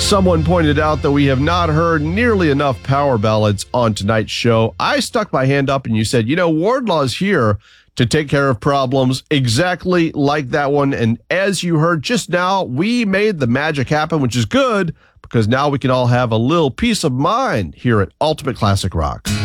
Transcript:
Someone pointed out that we have not heard nearly enough power ballads on tonight's show. I stuck my hand up and you said, Wardlaw's here to take care of problems exactly like that one. And as you heard just now, we made the magic happen, which is good because now we can all have a little peace of mind here at Ultimate Classic Rock.